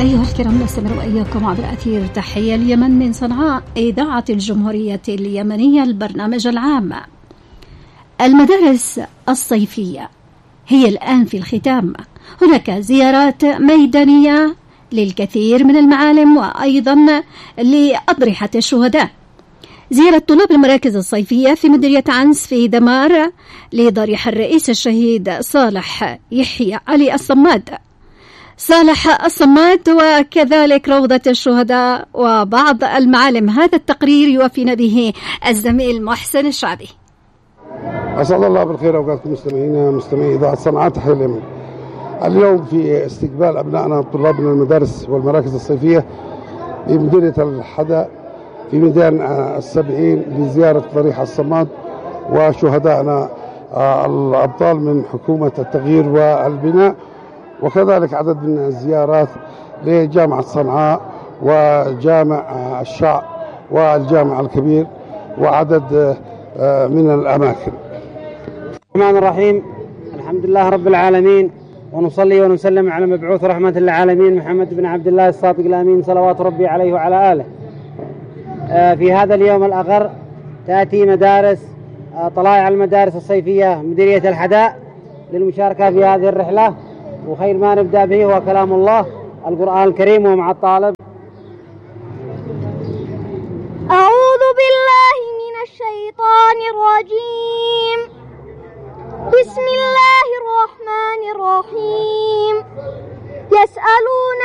أيها الكرام، نستمر وإياكم عبر أثير تحية اليمن من صنعاء، إذاعة الجمهورية اليمنية، البرنامج العام. المدارس الصيفية هي الآن في الختام. هناك زيارات ميدانية للكثير من المعالم وأيضا لأضرحة الشهداء. زيارة طلاب المراكز الصيفية في مديرية عنس في دمار لضريح الرئيس الشهيد صالح يحيى علي الصماد، وكذلك روضة الشهداء وبعض المعالم. هذا التقرير يوفينا به الزميل محسن الشعبي. أسعد الله بالخير أوقاتكم مستمعي إذاعة صنعاء، تحية اليمن. اليوم في استقبال أبنائنا الطلاب من المدارس والمراكز الصيفية في مدينة الحداء في ميدان السبعين لزيارة ضريح الصماد وشهدائنا الأبطال من حكومة التغيير والبناء، وكذلك عدد من الزيارات لجامعة صنعاء وجامع الشعب والجامع الكبير وعدد من الأماكن. الرحمن الرحيم، الحمد لله رب العالمين، ونصلي ونسلم على مبعوث رحمة للعالمين محمد بن عبد الله الصادق الأمين، صلوات ربي عليه وعلى آله. في هذا اليوم الأغر تأتي مدارس طلائع المدارس الصيفية مديرية الحداء للمشاركة في هذه الرحلة، وخير ما نبدأ به هو كلام الله القرآن الكريم ومع الطالب. أعوذ بالله من الشيطان الرجيم. بسم الله الرحمن الرحيم. يسألون